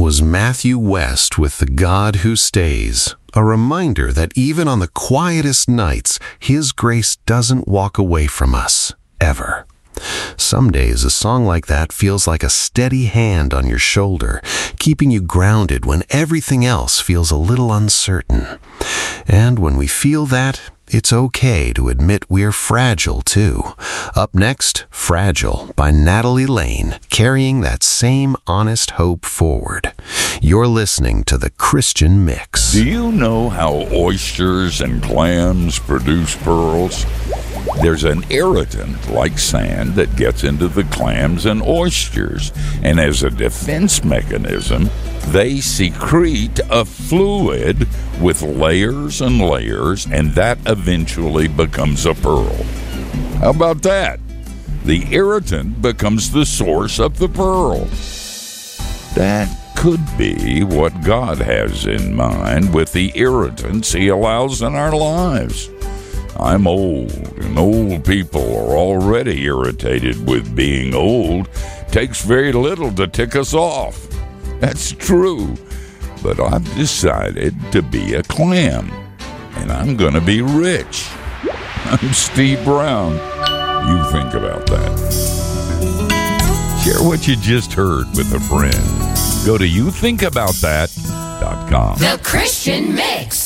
was Matthew West with The God Who Stays, a reminder that even on the quietest nights, His grace doesn't walk away from us, ever. Some days, a song like that feels like a steady hand on your shoulder, keeping you grounded when everything else feels a little uncertain. And when we feel that, it's okay to admit we're fragile, too. Up next, Fragile by Natalie Lane, carrying that same honest hope forward. You're listening to The Christian Mix. Do you know how oysters and clams produce pearls? There's an irritant like sand that gets into the clams and oysters, and as a defense mechanism, they secrete a fluid with layers and layers, and that eventually becomes a pearl. How about that? The irritant becomes the source of the pearl. That could be what God has in mind with the irritants He allows in our lives. I'm old, and old people are already irritated with being old. Takes very little to tick us off. That's true. But I've decided to be a clam, and I'm going to be rich. I'm Steve Brown. You think about that. Share what you just heard with a friend. Go to youthinkaboutthat.com. The Christian Mix.